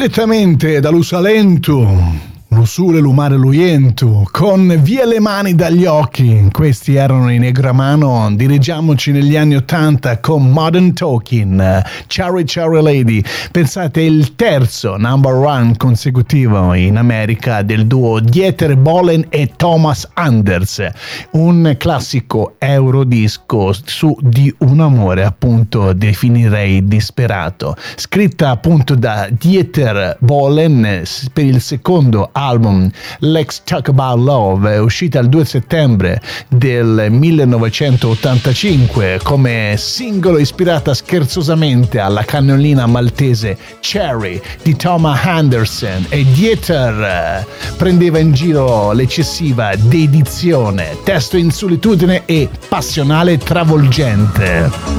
Direttamente dall'Usalento, l'usure, l'umare, l'uientu, con Via le mani dagli occhi. Questi erano i Negramano. Dirigiamoci negli anni '80 con Modern Talking, Cherry Cherry Lady. Pensate, il terzo number one consecutivo in America del duo Dieter Bohlen e Thomas Anders, un classico eurodisco su di un amore appunto definirei disperato, scritta appunto da Dieter Bohlen per il secondo album Let's Talk About Love, uscita il 2 settembre del 1985 come singolo ispirata scherzosamente alla cannellina maltese Cherry di Thomas Anderson, e Dieter prendeva in giro l'eccessiva dedizione, testo in solitudine e passionale travolgente.